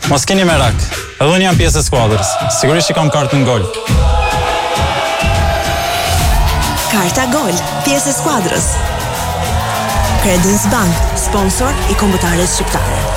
Mos keni merak, edhe unë jam pjesë e skuadrës. Sigurisht që kam kartën gol. Karta Gol, pjesë e skuadrës. Credence Bank, sponsor i kombëtares shqiptare.